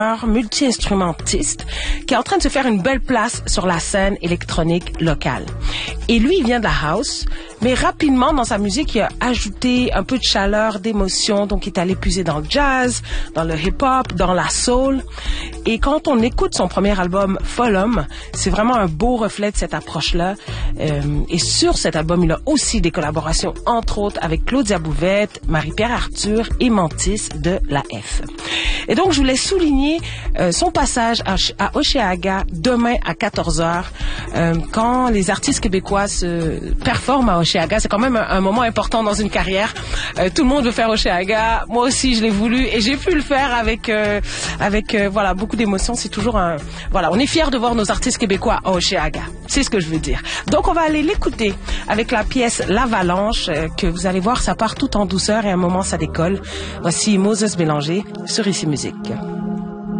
multi-instrumentiste qui est en train de se faire une belle place sur la scène électronique locale. Et lui, il vient de la house, mais rapidement, dans sa musique, il a ajouté un peu de chaleur, d'émotion, donc il est allé puiser dans le jazz, dans le hip-hop, dans la soul. Et quand on écoute son premier album, Folum, c'est vraiment un beau reflet de cette approche-là. Et sur cet album, il a aussi des collaborations, entre autres, avec Claudia Bouvette, Marie-Pierre Arthur et Mantis de la F. Et donc, je voulais souligner son passage à Hochelaga demain à 14h. Quand les artistes québécois se performent à Hochelaga, c'est quand même un moment important dans une carrière. Tout le monde veut faire Hochelaga. Moi aussi, je l'ai voulu et j'ai pu le faire avec voilà, beaucoup d'émotion. C'est toujours voilà, on est fiers de voir nos artistes québécois à Hochelaga. C'est ce que je veux dire. Donc, on va aller l'écouter avec la pièce L'Avalanche, que vous allez voir, ça part tout en douceur et à un moment, ça décolle. Voici Moses Bélanger sur Ici Musique.